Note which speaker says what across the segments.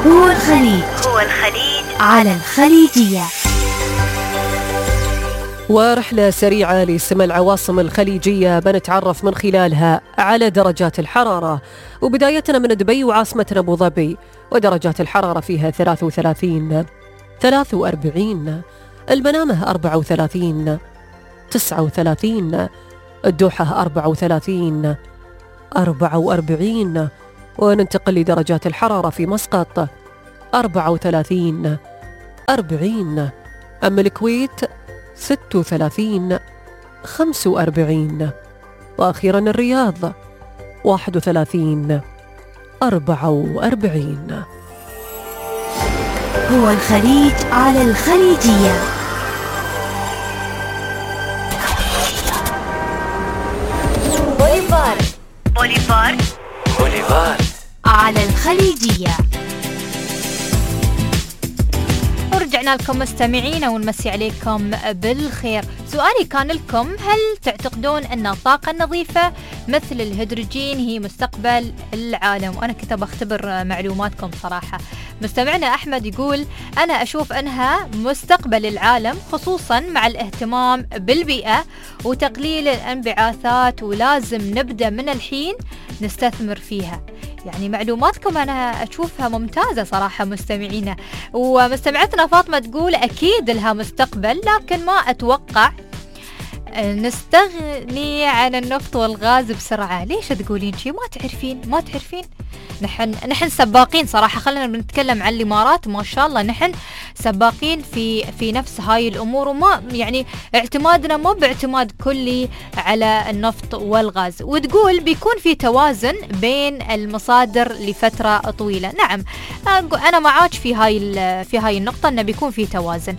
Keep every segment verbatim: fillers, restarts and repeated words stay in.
Speaker 1: هو الخليج هو الخليج على الخليجية.
Speaker 2: ورحلة سريعة لسمع العواصم الخليجية بنتعرف من خلالها على درجات الحرارة، وبدايتنا من دبي وعاصمتنا أبو ظبي، ودرجات الحرارة فيها ثلاثة وثلاثين، ثلاثة وأربعين، المنامة أربعة وثلاثين، تسعة وثلاثين، الدوحة أربعة وثلاثين، أربعة وأربعين، وننتقل لدرجات الحرارة في مسقط أربعة وثلاثين، أربعين، أما الكويت ستة وثلاثين، خمسة وأربعين، وأخيرا الرياض واحد وثلاثين، أربعة وأربعين.
Speaker 1: هو الخليج على الخليجية. بوليفار بوليفار بوليفار على الخليجية.
Speaker 3: ورجعنا لكم مستمعين ونمسي عليكم بالخير. سؤالي كان لكم: هل تعتقدون أن الطاقة النظيفة مثل الهيدروجين هي مستقبل العالم؟ وأنا كنت بختبر معلوماتكم صراحة. مستمعنا أحمد يقول: أنا أشوف أنها مستقبل العالم، خصوصا مع الاهتمام بالبيئة وتقليل الانبعاثات، ولازم نبدأ من الحين نستثمر فيها. يعني معلوماتكم أنا أشوفها ممتازة صراحة مستمعينا. ومستمعتنا فاطمة تقول: أكيد لها مستقبل، لكن ما أتوقع نستغني عن النفط والغاز بسرعة. ليش تقولين شيء؟ ما تعرفين ما تعرفين نحن نحن سباقين صراحة. خلينا بنتكلم عن الإمارات، ما شاء الله نحن سباقين في في نفس هاي الأمور، وما يعني اعتمادنا مو باعتماد كلي على النفط والغاز. وتقول بيكون في توازن بين المصادر لفترة طويلة. نعم أنا معاك في هاي في هاي النقطة، إنه بيكون في توازن.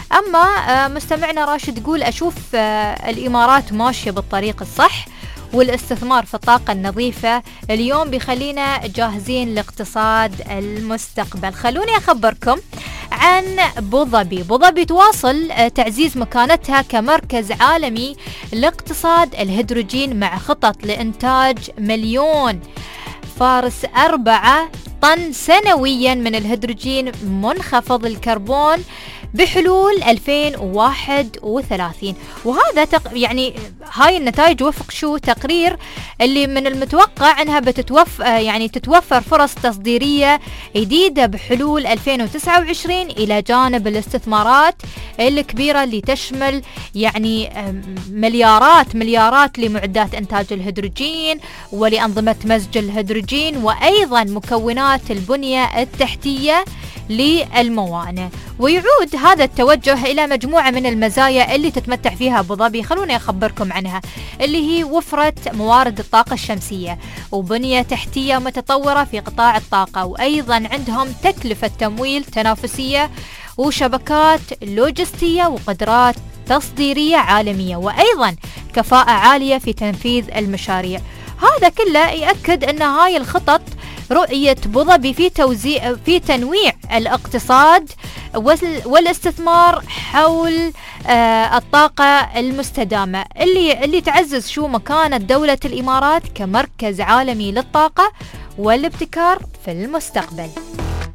Speaker 3: أما مستمعنا راشد تقول: أشوف الإمارات ماشية بالطريق الصح، والاستثمار في الطاقة النظيفة اليوم بيخلينا جاهزين لاقتصاد المستقبل. خلوني أخبركم عن أبو ظبي. أبو ظبي تواصل تعزيز مكانتها كمركز عالمي لاقتصاد الهيدروجين مع خطط لإنتاج مليون فارس أربعة طن سنويا من الهيدروجين منخفض الكربون بحلول ألفين وواحد وثلاثين. وهذا تق... يعني هاي النتائج وفق شو تقرير اللي من المتوقع انها بتتوف يعني تتوفر فرص تصديرية جديدة بحلول ألفين وتسعة وعشرين، الى جانب الاستثمارات الكبيرة اللي تشمل يعني مليارات مليارات لمعدات انتاج الهيدروجين ولأنظمة مزج الهيدروجين، وايضا مكونات البنية التحتية للموانئ. ويعود هذا التوجه إلى مجموعة من المزايا اللي تتمتع فيها أبو ظبي. خلوني أخبركم عنها، اللي هي وفرة موارد الطاقة الشمسية، وبنية تحتية متطورة في قطاع الطاقة، وأيضا عندهم تكلفة تمويل تنافسية وشبكات لوجستية وقدرات تصديرية عالمية، وأيضا كفاءة عالية في تنفيذ المشاريع. هذا كله يأكد أن هاي الخطط رؤية أبو ظبي في توزيع في تنويع الاقتصاد والاستثمار حول آه الطاقة المستدامة، اللي اللي تعزز شو مكانة دولة الإمارات كمركز عالمي للطاقة والابتكار في المستقبل.